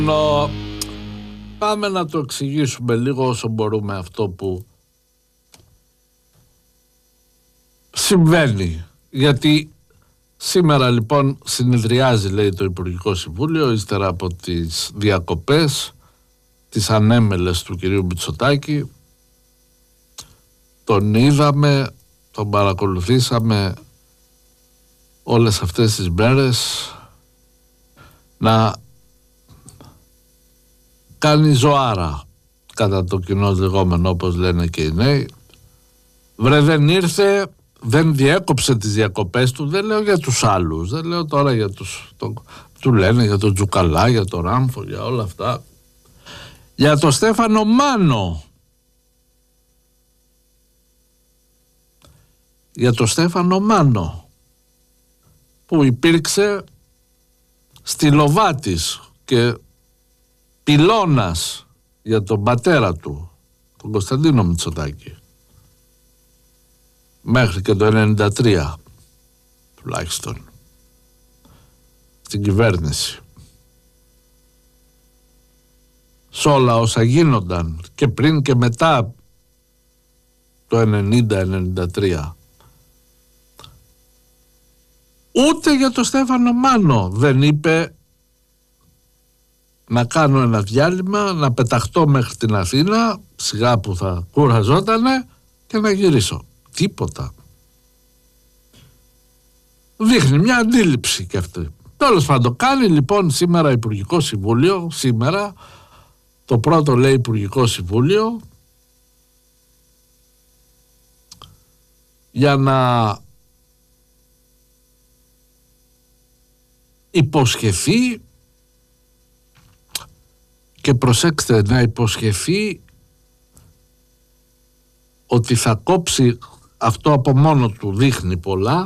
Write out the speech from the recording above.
Πάμε να το εξηγήσουμε λίγο όσο μπορούμε αυτό που συμβαίνει. Γιατί σήμερα λοιπόν συνεδριάζει, λέει, το Υπουργικό Συμβούλιο ύστερα από τις διακοπές, τις ανέμελες του κυρίου Μητσοτάκη. Τον είδαμε, τον παρακολουθήσαμε όλες αυτές τις μέρες να κάνει ζωάρα, κατά το κοινό λεγόμενο, όπως λένε και οι νέοι. Δεν ήρθε, δεν διέκοψε τις διακοπές του. Δεν λέω για τους άλλους, δεν λέω τώρα για του λένε για τον Τζουκαλά, για τον Ράμφο, για όλα αυτά. Για τον Στέφανο Μάνο. Για τον Στέφανο Μάνο, που υπήρξε στυλοβάτης και πυλώνας για τον πατέρα του, τον Κωνσταντίνο Μητσοτάκη, μέχρι και το 1993 τουλάχιστον στην κυβέρνηση, σ' όλα όσα γίνονταν και πριν και μετά το 90-93. Ούτε για τον Στέφανο Μάνο δεν είπε να κάνω ένα διάλειμμα, να πεταχτώ μέχρι την Αθήνα, σιγά που θα κουραζότανε, και να γυρίσω. Τίποτα. Δείχνει μια αντίληψη και αυτή. Τέλος πάντων, κάνει λοιπόν σήμερα Υπουργικό Συμβούλιο, σήμερα, το πρώτο λέει Υπουργικό Συμβούλιο, για να υποσχεθεί, και προσέξτε, να υποσχεθεί ότι θα κόψει, αυτό από μόνο του δείχνει πολλά,